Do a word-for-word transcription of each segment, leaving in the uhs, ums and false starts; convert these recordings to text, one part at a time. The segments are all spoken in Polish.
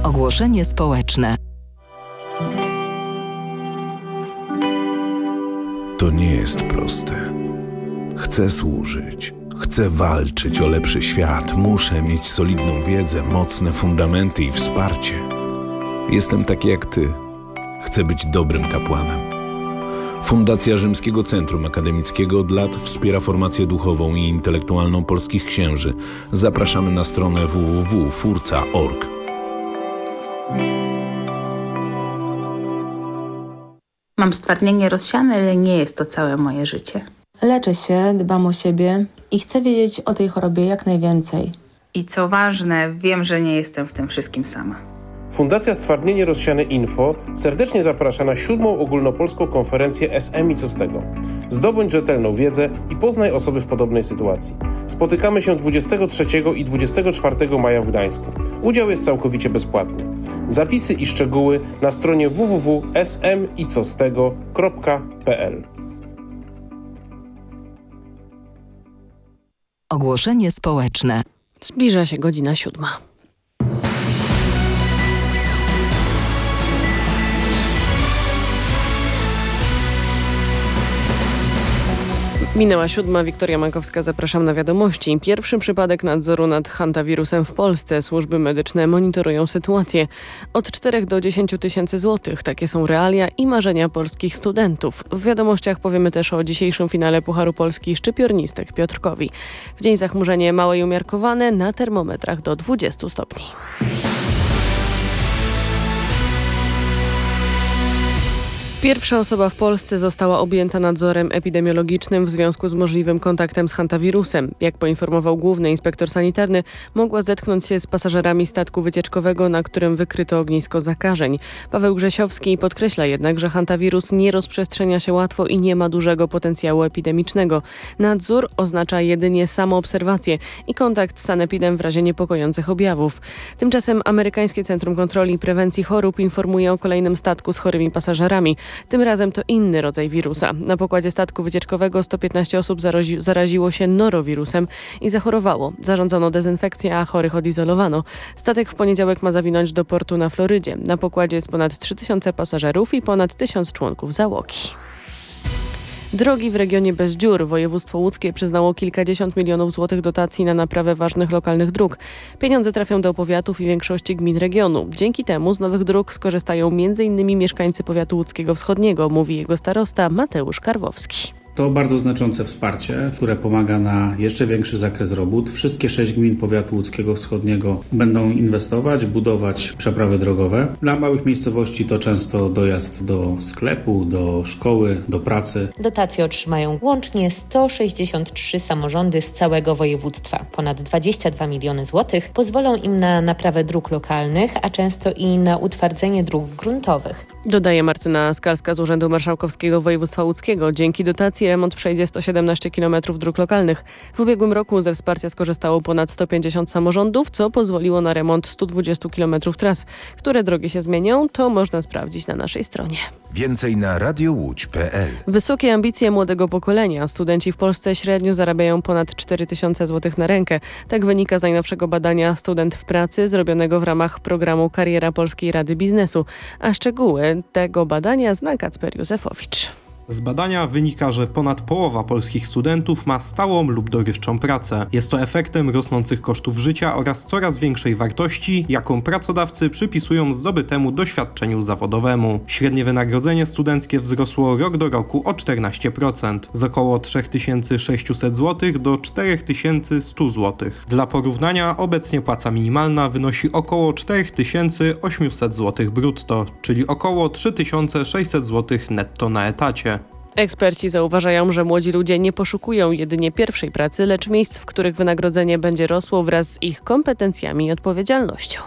Ogłoszenie społeczne. To nie jest proste. Chcę służyć, chcę walczyć o lepszy świat, muszę mieć solidną wiedzę, mocne fundamenty i wsparcie. Jestem taki jak ty. Chcę być dobrym kapłanem. Fundacja Rzymskiego Centrum Akademickiego od lat wspiera formację duchową i intelektualną polskich księży. Zapraszamy na stronę w w w kropka furca kropka org. Mam stwardnienie rozsiane, ale nie jest to całe moje życie. Leczę się, dbam o siebie i chcę wiedzieć o tej chorobie jak najwięcej. I co ważne, wiem, że nie jestem w tym wszystkim sama. Fundacja Stwardnienie Rozsiane Info serdecznie zaprasza na siódmą ogólnopolską konferencję S M i co z tego. Zdobądź rzetelną wiedzę i poznaj osoby w podobnej sytuacji. Spotykamy się dwudziestego trzeciego i dwudziestego czwartego maja w Gdańsku. Udział jest całkowicie bezpłatny. Zapisy i szczegóły na stronie w w w kropka s m i co z tego kropka p l. Ogłoszenie społeczne. Zbliża się godzina siódma. Minęła siódma, Wiktoria Mankowska, zapraszam na wiadomości. Pierwszy przypadek nadzoru nad hantawirusem w Polsce. Służby medyczne monitorują sytuację. Od czterech do dziesięciu tysięcy złotych. Takie są realia i marzenia polskich studentów. W wiadomościach powiemy też o dzisiejszym finale Pucharu Polski szczypiornistek Piotrkowi. W dzień zachmurzenie małe i umiarkowane, na termometrach do dwudziestu stopni. Pierwsza osoba w Polsce została objęta nadzorem epidemiologicznym w związku z możliwym kontaktem z hantawirusem. Jak poinformował główny inspektor sanitarny, mogła zetknąć się z pasażerami statku wycieczkowego, na którym wykryto ognisko zakażeń. Paweł Grzesiowski podkreśla jednak, że hantawirus nie rozprzestrzenia się łatwo i nie ma dużego potencjału epidemicznego. Nadzór oznacza jedynie samoobserwację i kontakt z sanepidem w razie niepokojących objawów. Tymczasem Amerykańskie Centrum Kontroli i Prewencji Chorób informuje o kolejnym statku z chorymi pasażerami. Tym razem to inny rodzaj wirusa. Na pokładzie statku wycieczkowego sto piętnaście osób zarazi- zaraziło się norowirusem i zachorowało. Zarządzono dezynfekcję, a chorych odizolowano. Statek w poniedziałek ma zawinąć do portu na Florydzie. Na pokładzie jest ponad trzy tysiące pasażerów i ponad tysiąc członków załogi. Drogi w regionie bez dziur. Województwo łódzkie przyznało kilkadziesiąt milionów złotych dotacji na naprawę ważnych lokalnych dróg. Pieniądze trafią do powiatów i większości gmin regionu. Dzięki temu z nowych dróg skorzystają m.in. mieszkańcy powiatu łódzkiego wschodniego, mówi jego starosta Mateusz Karwowski. To bardzo znaczące wsparcie, które pomaga na jeszcze większy zakres robót. Wszystkie sześć gmin powiatu łódzkiego wschodniego będą inwestować, budować przeprawy drogowe. Dla małych miejscowości to często dojazd do sklepu, do szkoły, do pracy. Dotacje otrzymają łącznie sto sześćdziesiąt trzy samorządy z całego województwa. Ponad dwadzieścia dwa miliony złotych pozwolą im na naprawę dróg lokalnych, a często i na utwardzenie dróg gruntowych. Dodaje Martyna Skalska z Urzędu Marszałkowskiego Województwa Łódzkiego. Dzięki dotacji remont przejdzie sto siedemnaście kilometrów dróg lokalnych. W ubiegłym roku ze wsparcia skorzystało ponad sto pięćdziesiąt samorządów, co pozwoliło na remont stu dwudziestu kilometrów tras. Które drogi się zmienią, to można sprawdzić na naszej stronie. Więcej na radiowódź kropka p l. Wysokie ambicje młodego pokolenia. Studenci w Polsce średnio zarabiają ponad cztery tysiące złotych na rękę. Tak wynika z najnowszego badania Student w pracy zrobionego w ramach programu Kariera Polskiej Rady Biznesu. A szczegóły tego badania zna Kacper Józefowicz. Z badania wynika, że ponad połowa polskich studentów ma stałą lub dorywczą pracę. Jest to efektem rosnących kosztów życia oraz coraz większej wartości, jaką pracodawcy przypisują zdobytemu doświadczeniu zawodowemu. Średnie wynagrodzenie studenckie wzrosło rok do roku o czternaście procent, z około trzy tysiące sześćset złotych do cztery tysiące sto złotych. Dla porównania obecnie płaca minimalna wynosi około cztery tysiące osiemset złotych brutto, czyli około trzy tysiące sześćset złotych netto na etacie. Eksperci zauważają, że młodzi ludzie nie poszukują jedynie pierwszej pracy, lecz miejsc, w których wynagrodzenie będzie rosło wraz z ich kompetencjami i odpowiedzialnością.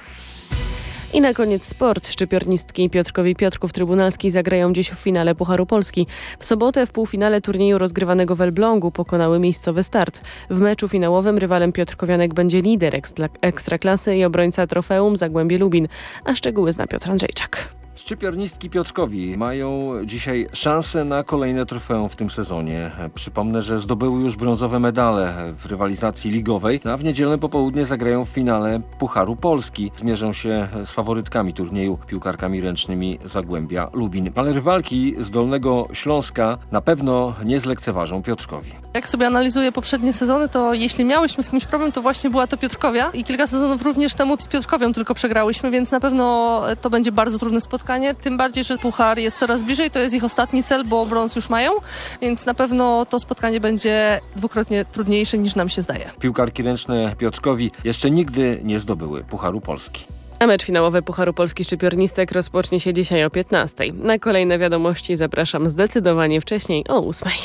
I na koniec sport. Szczypiornistki Piotrkowi Piotrków Trybunalski zagrają dziś w finale Pucharu Polski. W sobotę w półfinale turnieju rozgrywanego w Elblągu pokonały miejscowy Start. W meczu finałowym rywalem Piotrkowianek będzie lider ekstra- ekstraklasy i obrońca trofeum Zagłębie Lubin. A szczegóły zna Piotr Andrzejczak. Szczypiornistki Piotrkowi mają dzisiaj szansę na kolejne trofeum w tym sezonie. Przypomnę, że zdobyły już brązowe medale w rywalizacji ligowej, a w niedzielne popołudnie zagrają w finale Pucharu Polski. Zmierzą się z faworytkami turnieju, piłkarkami ręcznymi Zagłębia Lubin. Ale rywalki z Dolnego Śląska na pewno nie zlekceważą Piotrkowi. Jak sobie analizuję poprzednie sezony, to jeśli miałyśmy z kimś problem, to właśnie była to Piotrkowia i kilka sezonów również temu z Piotrkowią tylko przegrałyśmy, więc na pewno to będzie bardzo trudne spotkanie. Tym bardziej, że puchar jest coraz bliżej, to jest ich ostatni cel, bo brąz już mają, więc na pewno to spotkanie będzie dwukrotnie trudniejsze niż nam się zdaje. Piłkarki ręczne Piotrkowi jeszcze nigdy nie zdobyły Pucharu Polski. A mecz finałowy Pucharu Polski Szczypiornistek rozpocznie się dzisiaj o piętnastej. Na kolejne wiadomości zapraszam zdecydowanie wcześniej o ósmej.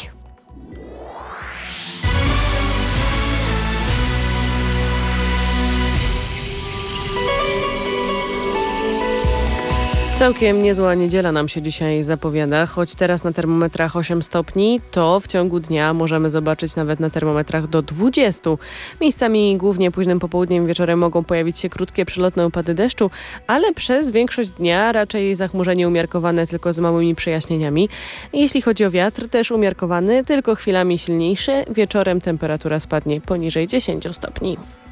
Całkiem niezła niedziela nam się dzisiaj zapowiada, choć teraz na termometrach osiem stopni, to w ciągu dnia możemy zobaczyć nawet na termometrach do dwudziestu. Miejscami głównie późnym popołudniem, wieczorem mogą pojawić się krótkie przelotne opady deszczu, ale przez większość dnia raczej zachmurzenie umiarkowane tylko z małymi przejaśnieniami. Jeśli chodzi o wiatr, też umiarkowany, tylko chwilami silniejszy. Wieczorem temperatura spadnie poniżej dziesięciu stopni.